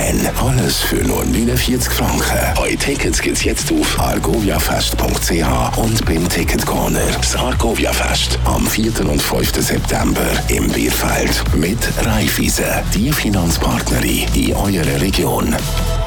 Fan. Alles für nur 49 Franken. Eure Tickets gibt's jetzt auf argoviafest.ch und beim Ticketcorner. Das Argovia-Fest am 4. und 5. September im Bierfeld mit Raiffeisen, die Finanzpartnerin in eurer Region.